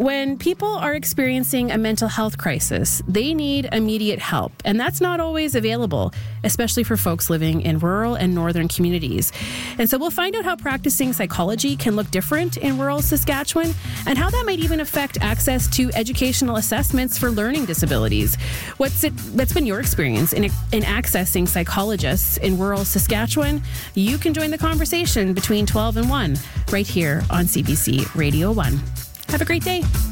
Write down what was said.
when people are experiencing a mental health crisis, they need immediate help, and that's not always available, especially for folks living in rural and northern communities. And so we'll find out how practicing psychology can look different in rural Saskatchewan and how that might even affect access to educational assessments for learning disabilities. What's been your experience in accessing psychologists in rural Saskatchewan? You can join the conversation between 12 and 1 right here on CBC Radio 1. Have a great day.